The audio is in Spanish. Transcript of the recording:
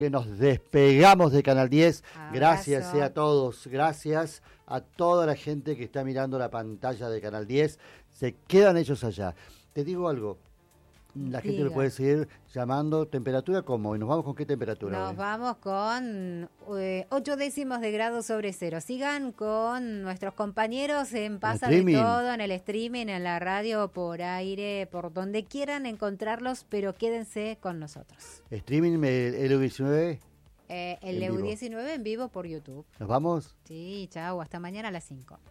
que nos despegamos de Canal 10. Abrazo. Gracias a todos, gracias a toda la gente que está mirando la pantalla de Canal 10. Se quedan ellos allá. Te digo algo, la gente me puede seguir llamando. ¿Temperatura cómo? ¿Y nos vamos con qué temperatura Nos hoy? vamos con 8 décimos de grado sobre cero. Sigan con nuestros compañeros en Pasa de Todo, en el streaming, en la radio, por aire, por donde quieran encontrarlos, pero quédense con nosotros. Streaming, el EU19. El EU19 en vivo por YouTube. ¿Nos vamos? Sí, chao, hasta mañana a las 5.